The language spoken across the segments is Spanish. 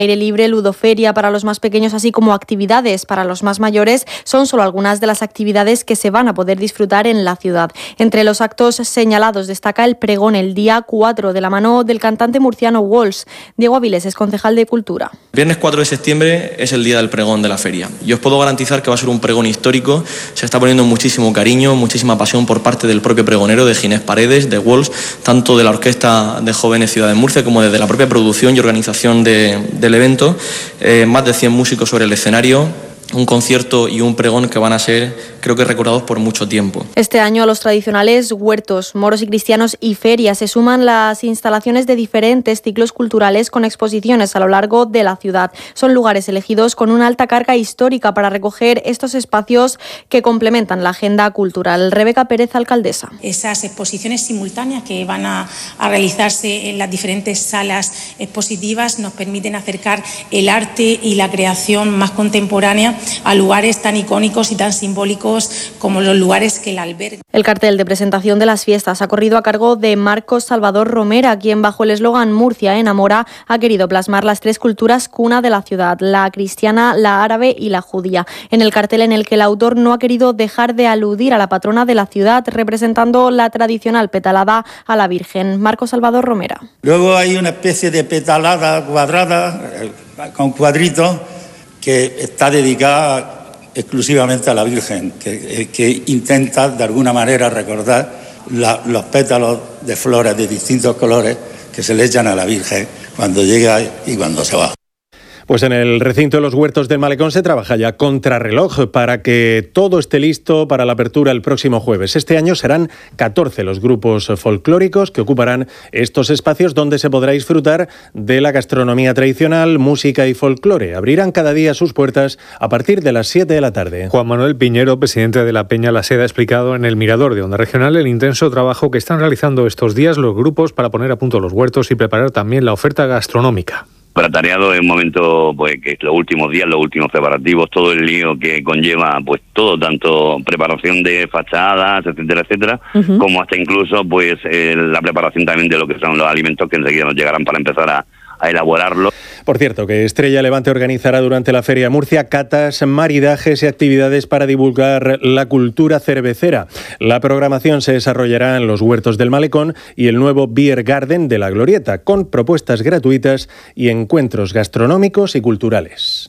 Aire libre, ludoferia para los más pequeños, así como actividades para los más mayores, son solo algunas de las actividades que se van a poder disfrutar en la ciudad. Entre los actos señalados destaca el pregón el día 4 de la mano del cantante murciano Walls. Diego Avilés es concejal de Cultura. Viernes 4 de septiembre es el día del pregón de la feria y os puedo garantizar que va a ser un pregón histórico. Se está poniendo muchísimo cariño, muchísima pasión por parte del propio pregonero, de Ginés Paredes, de Walls, tanto de la Orquesta de Jóvenes Ciudad de Murcia como desde la propia producción y organización del evento. Más de 100 músicos sobre el escenario, un concierto y un pregón que van a ser, creo que, recordados por mucho tiempo. Este año a los tradicionales huertos, moros y cristianos y ferias se suman las instalaciones de diferentes ciclos culturales con exposiciones a lo largo de la ciudad. Son lugares elegidos con una alta carga histórica para recoger estos espacios que complementan la agenda cultural. Rebeca Pérez, alcaldesa. Esas exposiciones simultáneas que van a realizarse en las diferentes salas expositivas nos permiten acercar el arte y la creación más contemporánea a lugares tan icónicos y tan simbólicos como los lugares que la albergan. El cartel de presentación de las fiestas ha corrido a cargo de Marcos Salvador Romera, quien bajo el eslogan Murcia enamora ha querido plasmar las tres culturas cuna de la ciudad, la cristiana, la árabe y la judía. En el cartel en el que el autor no ha querido dejar de aludir a la patrona de la ciudad, representando la tradicional petalada a la Virgen. Marcos Salvador Romera. Luego hay una especie de petalada cuadrada con cuadritos que está dedicada exclusivamente a la Virgen, que intenta de alguna manera recordar los pétalos de flores de distintos colores que se le echan a la Virgen cuando llega y cuando se va. Pues en el recinto de los Huertos del Malecón se trabaja ya contrarreloj para que todo esté listo para la apertura el próximo jueves. Este año serán 14 los grupos folclóricos que ocuparán estos espacios donde se podrá disfrutar de la gastronomía tradicional, música y folclore. Abrirán cada día sus puertas a partir de las 7 de la tarde. Juan Manuel Piñero, presidente de la Peña La Seda, ha explicado en el Mirador de Onda Regional el intenso trabajo que están realizando estos días los grupos para poner a punto los huertos y preparar también la oferta gastronómica. Prataneado en un momento pues que los últimos días, los últimos preparativos, todo el lío que conlleva pues todo, tanto preparación de fachadas, etcétera, etcétera, como hasta incluso pues la preparación también de lo que son los alimentos que enseguida nos llegarán para empezar a elaborarlo. Por cierto, que Estrella Levante organizará durante la Feria Murcia catas, maridajes y actividades para divulgar la cultura cervecera. La programación se desarrollará en los Huertos del Malecón y el nuevo Beer Garden de la Glorieta, con propuestas gratuitas y encuentros gastronómicos y culturales.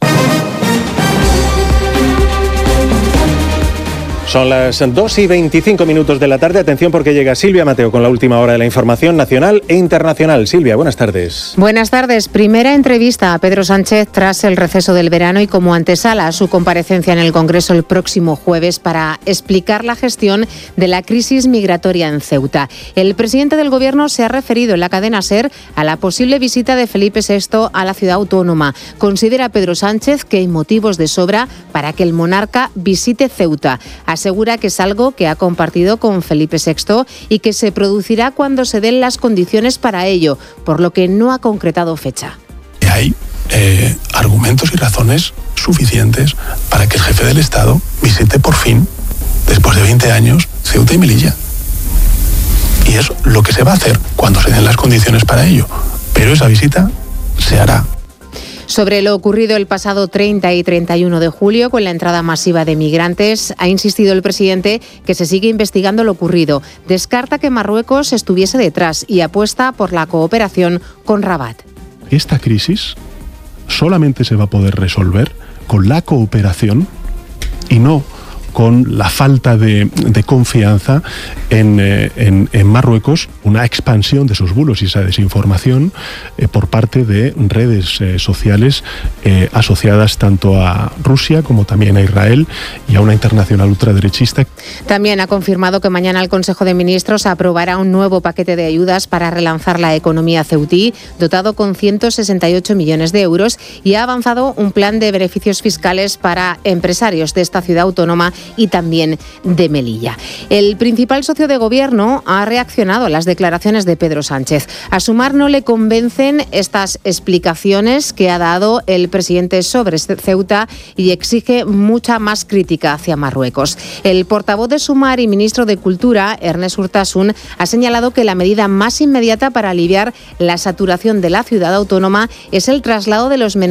Son las 2:25 de la tarde. Atención porque llega Silvia Mateo con la última hora de la información nacional e internacional. Silvia, buenas tardes. Buenas tardes. Primera entrevista a Pedro Sánchez tras el receso del verano y como antesala a su comparecencia en el Congreso el próximo jueves para explicar la gestión de la crisis migratoria en Ceuta. El presidente del Gobierno se ha referido en la cadena SER a la posible visita de Felipe VI a la ciudad autónoma. Considera Pedro Sánchez que hay motivos de sobra para que el monarca visite Ceuta. Asegura que es algo que ha compartido con Felipe VI y que se producirá cuando se den las condiciones para ello, por lo que no ha concretado fecha. Hay argumentos y razones suficientes para que el jefe del Estado visite por fin, después de 20 años, Ceuta y Melilla. Y es lo que se va a hacer cuando se den las condiciones para ello. Pero esa visita se hará. Sobre lo ocurrido el pasado 30 y 31 de julio con la entrada masiva de migrantes, ha insistido el presidente que se sigue investigando lo ocurrido. Descarta que Marruecos estuviese detrás y apuesta por la cooperación con Rabat. Esta crisis solamente se va a poder resolver con la cooperación y no con la falta de confianza en Marruecos, una expansión de esos bulos y esa desinformación por parte de redes sociales asociadas tanto a Rusia como también a Israel y a una internacional ultraderechista. También ha confirmado que mañana el Consejo de Ministros aprobará un nuevo paquete de ayudas para relanzar la economía ceutí, dotado con 168 millones de euros, y ha avanzado un plan de beneficios fiscales para empresarios de esta ciudad autónoma y también de Melilla. El principal socio de gobierno ha reaccionado a las declaraciones de Pedro Sánchez. A Sumar no le convencen estas explicaciones que ha dado el presidente sobre Ceuta y exige mucha más crítica hacia Marruecos. El portavoz de Sumar y ministro de Cultura, Ernest Urtasun, ha señalado que la medida más inmediata para aliviar la saturación de la ciudad autónoma es el traslado de los menores